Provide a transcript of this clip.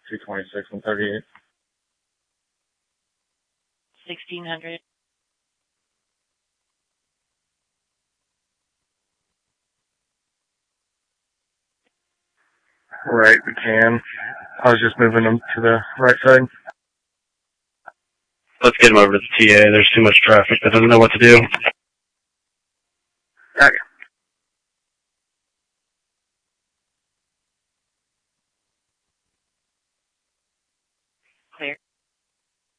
226 and 38. 1600. Right, we can. I was just moving them to the right side. Let's get him over to the TA. There's too much traffic that doesn't know what to do. Okay.